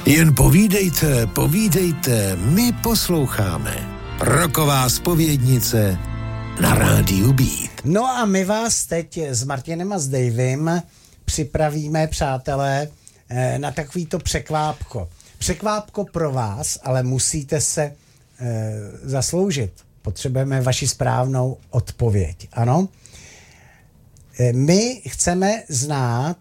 Jen povídejte, povídejte, my posloucháme. Roková zpovědnice na rádiu Beat. No a my vás teď s Martinem a s Davem připravíme, přátelé, na takovýto překvápko. Překvápko pro vás, ale musíte se zasloužit. Potřebujeme vaši správnou odpověď. Ano? My chceme znát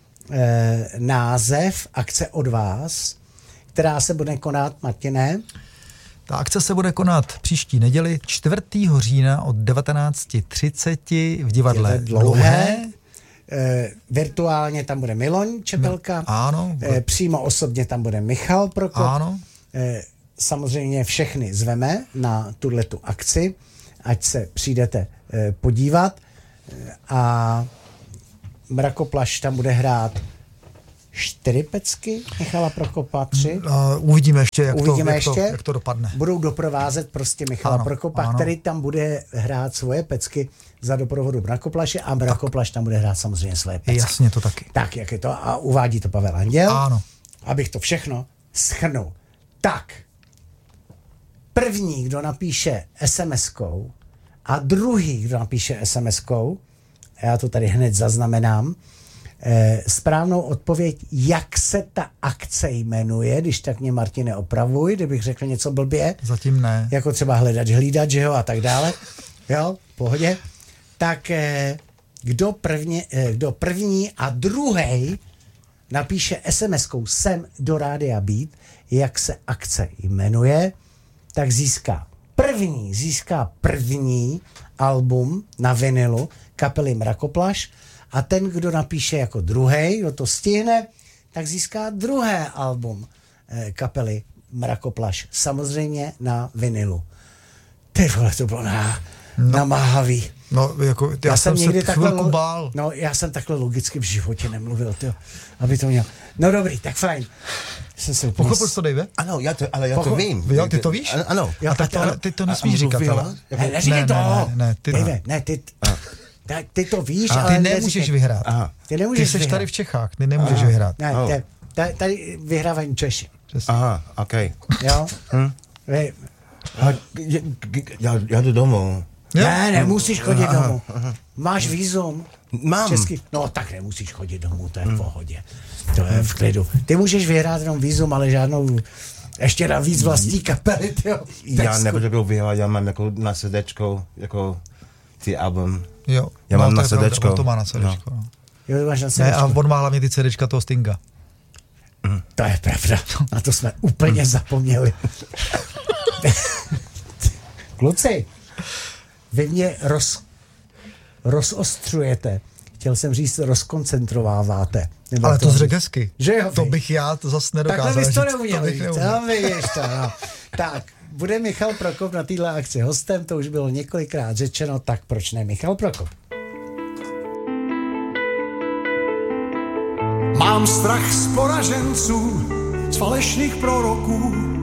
název akce od vás, která se bude konat, Martine. Ta akce se bude konat příští neděli 4. října od 19:30 v divadle Dlouhé. Virtuálně tam bude Miloň Čepelka. Ano. Přímo osobně tam bude Michal Prokop. Ano. Samozřejmě všechny zveme na tuhletu akci, ať se přijdete podívat. A Mrakoplaš tam bude hrát 4 pecky Michala Prokopa, 3. Uvidíme ještě, jak to dopadne. Budou doprovázet prostě Michala Prokopa, který tam bude hrát svoje pecky za doprovodu Mrakoplaše a Mrakoplaš tam bude hrát samozřejmě svoje pecky. Jasně, to taky. Tak, jak je to. A uvádí to Pavel Anděl. Ano. Abych to všechno shrnul. Tak, první, kdo napíše SMS-kou a druhý, kdo napíše SMS-kou, já to tady hned zaznamenám, správnou odpověď, jak se ta akce jmenuje, když tak mě Martine opravuj, kdybych řekl něco blbě. Zatím ne. Jako třeba hlídat, že jo, a tak dále. Jo, v pohodě. Tak kdo první a druhý napíše SMS-kou sem do Rádia Beat, jak se akce jmenuje, tak získá první album na vinilu kapely Mrakoplaš a ten, kdo napíše jako druhý, kdo to stihne, tak získá druhé album kapely Mrakoplaš. Samozřejmě na vinilu. Ty vole, to bylo namáhavý. No, jako, já jsem se chvilku bál. No, já jsem takhle logicky v životě nemluvil, tyjo, aby to měl. No dobrý, tak fajn. Pochopil jsi to, Dave? Ano, já to vím. Jo, ty to víš? Ano. Ale ty to nesmíš říkat. Neříkej to. Ne, ty to víš, ale ty nemůžeš vyhrát. Ty jsi tady v Čechách, ty nemůžeš vyhrát. Ne, tady vyhrávají Češi. Aha, okej. Jo? Já jdu domů. Ne, nemusíš chodit domů. Máš vízum? Mám. Český? No tak nemusíš chodit domů, to je v pohodě. To je v klidu. Ty můžeš vyhrát jenom vízum, ale žádnou ještě navíc vlastní kapely. Já nebudu vyhrát, já mám jako na srdečko, jako ty album. Jo. Já mám na srdečko. On to má na srdečko. No. Jo, máš na srdečko. Ne, a on má hlavně ty CDčka toho Stinga. To je pravda. Na to jsme úplně zapomněli. Kluci, vy mě rozostřujete. Chtěl jsem říct, rozkoncentrováváte. Ale to řekl hezky. Že jo, to bych já to zase nedokázal. Takhle bys to neuměl. No. Tak, bude Michal Prokop na této akci hostem, to už bylo několikrát řečeno, tak proč ne Michal Prokop? Mám strach z poraženců, z falešných proroků,